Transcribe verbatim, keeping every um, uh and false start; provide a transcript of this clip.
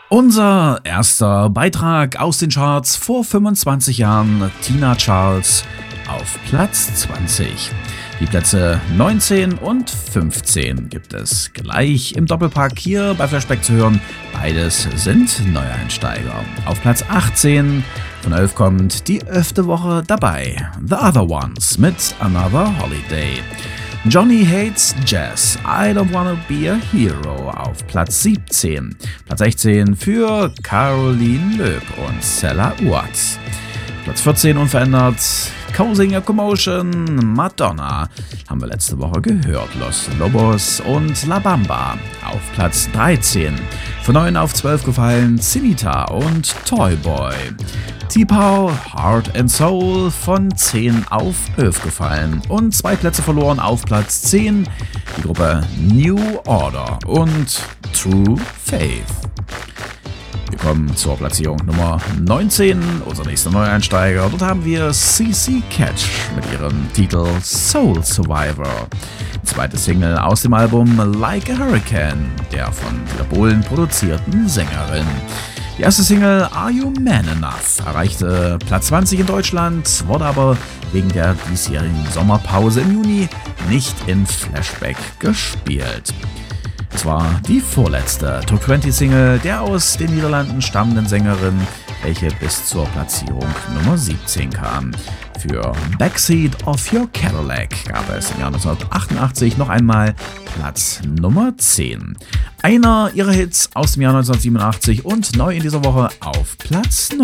Unser erster Beitrag aus den Charts vor fünfundzwanzig Jahren, Tina Charles auf Platz zwanzig. Die Plätze neunzehn und fünfzehn gibt es gleich im Doppelpack hier bei Flashback zu hören. Beides sind Neueinsteiger. Auf Platz achtzehn von elf kommt die elfte Woche dabei. The Other Ones mit Another Holiday. Johnny Hates Jazz, I Don't Wanna Be a Hero auf Platz siebzehn. Platz sechzehn für Caroline Loeb und Cella Watts. Platz vierzehn unverändert, Causing a Commotion, Madonna. Haben wir letzte Woche gehört. Los Lobos und La Bamba auf Platz dreizehn. Von neun auf zwölf gefallen Cinita und Toyboy. T-Pow, Heart and Soul von zehn auf elf gefallen und zwei Plätze verloren auf Platz zehn. Die Gruppe New Order und True Faith. Wir kommen zur Platzierung Nummer neunzehn, unser nächster Neueinsteiger. Dort haben wir C C Catch mit ihrem Titel Soul Survivor. Die zweite Single aus dem Album Like a Hurricane, der von Dieter Bohlen produzierten Sängerin. Die erste Single Are You Man Enough erreichte Platz zwanzig in Deutschland, wurde aber wegen der diesjährigen Sommerpause im Juni nicht in Flashback gespielt. Es war die vorletzte Top zwanzig Single der aus den Niederlanden stammenden Sängerin, welche bis zur Platzierung Nummer siebzehn kam. Für Backseat of Your Cadillac gab es im Jahr neunzehnhundertachtundachtzig noch einmal Platz Nummer zehn. Einer ihrer Hits aus dem Jahr neunzehnhundertsiebenundachtzig und neu in dieser Woche auf Platz neun.